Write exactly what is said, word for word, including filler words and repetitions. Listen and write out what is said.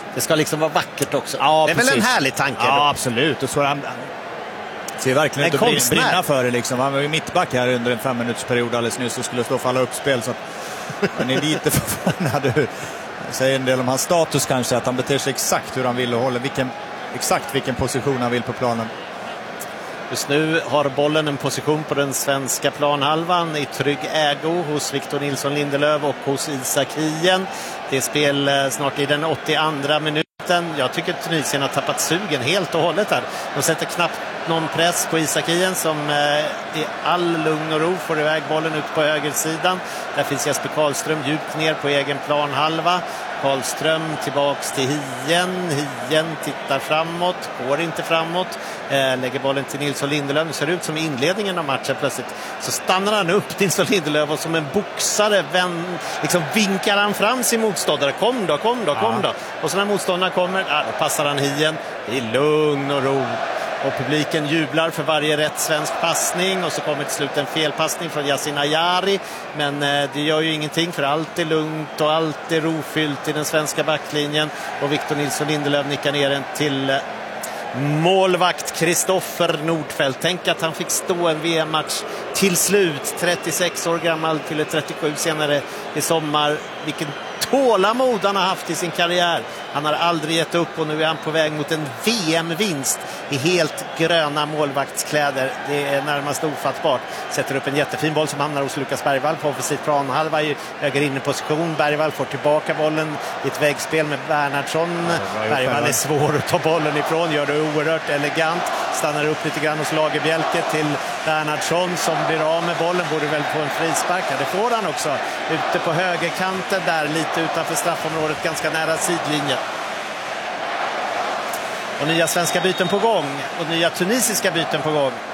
Det ska liksom vara vackert också. Ja, det är precis. väl en härlig tanke. Ja, då. absolut. Och så han ser verkligen inte att brinna för det. Liksom. Han var ju mittback här under en fem minuters period alldeles nyss och skulle stå och falla upp spel. Så att han är lite förvånad. Jag säger en del om hans status kanske, att han beter sig exakt hur han vill och håller vilken, exakt vilken position han vill på planen. Just nu har bollen en position på den svenska planhalvan i trygg ägo hos Victor Nilsson Lindelöf och hos Isak Hien. Det är spel snart i den åttioandra minuten. Jag tycker att Tunisien har tappat sugen helt och hållet här. De sätter knappt någon press på Isak Hien som i all lugn och ro får iväg bollen ut på högersidan. Där finns Jesper Karlström djupt ner på egen planhalva. Karlström tillbaks till Hien. Hien tittar framåt, går inte framåt. Eh, lägger bollen till Nilsson Lindelöf. Det ser ut som i inledningen av matchen plötsligt. Så stannar han upp, Nilsson Lindelöf, och som en boxare vän, liksom vinkar han fram sin motståndare. Kom då, kom då, kom ja. då. Och så när motståndaren kommer, ja, då passar han Hien i lugn och ro. Och publiken jublar för varje rätt svensk passning. Och så kommer till slut en felpassning från Yasin Ayari. Men eh, det gör ju ingenting, för allt är lugnt och allt är rofyllt i den svenska backlinjen. Och Victor Nilsson Lindelöf nickar ner den till eh, målvakt Kristoffer Nordfeldt. Tänk att han fick stå en V M-match till slut. trettiosex år gammal, till trettiosju senare i sommar. Vilken tålamod han har haft i sin karriär. Han har aldrig gett upp och nu är han på väg mot en V M-vinst i helt gröna målvaktskläder. Det är närmast ofattbart. Sätter upp en jättefin boll som hamnar hos Lukas Bergvall på offensiv planhalva i höger inneposition. Bergvall får tillbaka bollen i ett vägspel med Bernhardsson. Ja, Bergvall är svår att ta bollen ifrån, gör det oerhört elegant. Stannar upp lite grann hos Lagerbjälke till Bernhardsson som blir av med bollen. Borde väl få en frispark. Ja, det får han också. Ute på högerkanten där, lite utanför straffområdet, ganska nära sidlinjen. Och nya svenska byten på gång och nya tunisiska byten på gång.